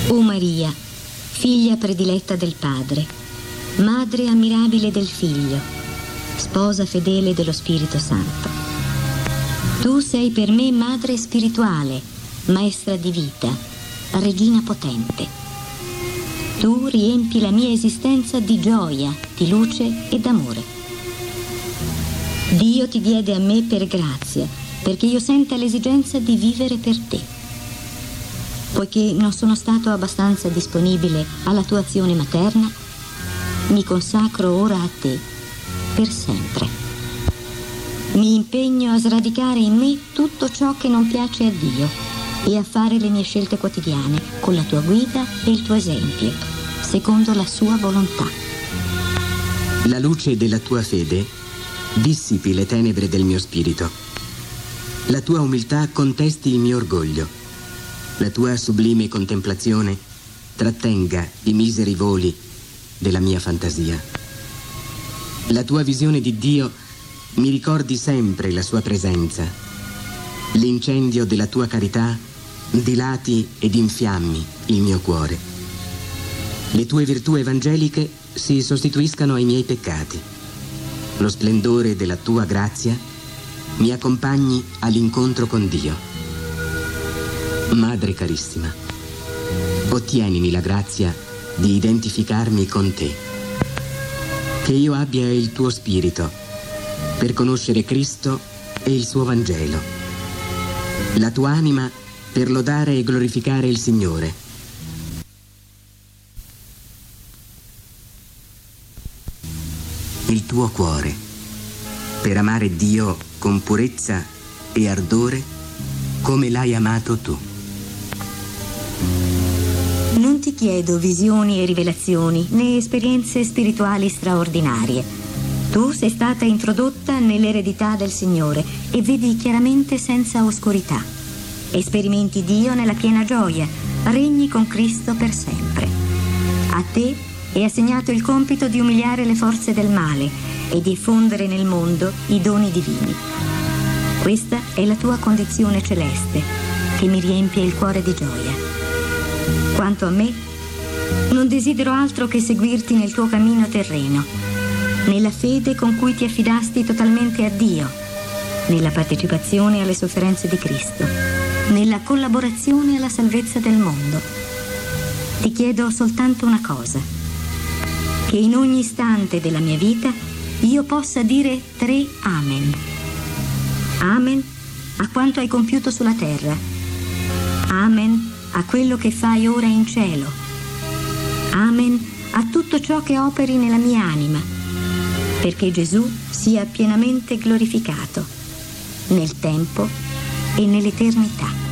O Maria, figlia prediletta del Padre, madre ammirabile del Figlio, sposa fedele dello Spirito Santo. Tu sei per me madre spirituale, maestra di vita, regina potente. Tu riempi la mia esistenza di gioia, di luce e d'amore. Dio ti diede a me per grazia, perché io senta l'esigenza di vivere per te. Poiché non sono stato abbastanza disponibile alla tua azione materna, mi consacro ora a te, per sempre. Mi impegno a sradicare in me tutto ciò che non piace a Dio e a fare le mie scelte quotidiane con la tua guida e il tuo esempio, secondo la sua volontà. La luce della tua fede dissipi le tenebre del mio spirito. La tua umiltà contesti il mio orgoglio. La tua sublime contemplazione trattenga i miseri voli della mia fantasia. La tua visione di Dio mi ricordi sempre la sua presenza. L'incendio della tua carità dilati ed infiammi il mio cuore. Le tue virtù evangeliche si sostituiscano ai miei peccati. Lo splendore della tua grazia mi accompagni all'incontro con Dio. Madre carissima, ottienimi la grazia di identificarmi con te. Che io abbia il tuo spirito per conoscere Cristo e il suo Vangelo. La tua anima per lodare e glorificare il Signore. Il tuo cuore per amare Dio con purezza e ardore come l'hai amato tu. Non ti chiedo visioni e rivelazioni, né esperienze spirituali straordinarie. Tu sei stata introdotta nell'eredità del Signore e vedi chiaramente senza oscurità. E sperimenti Dio nella piena gioia, regni con Cristo per sempre. A te è assegnato il compito di umiliare le forze del male e di diffondere nel mondo i doni divini. Questa è la tua condizione celeste, che mi riempie il cuore di gioia. Quanto a me, non desidero altro che seguirti nel tuo cammino terreno, nella fede con cui ti affidasti totalmente a Dio, nella partecipazione alle sofferenze di Cristo, nella collaborazione alla salvezza del mondo. Ti chiedo soltanto una cosa: che in ogni istante della mia vita io possa dire 3 Amen. Amen a quanto hai compiuto sulla terra. Amen a quello che fai ora in cielo. Amen a tutto ciò che operi nella mia anima, perché Gesù sia pienamente glorificato nel tempo e nell'eternità.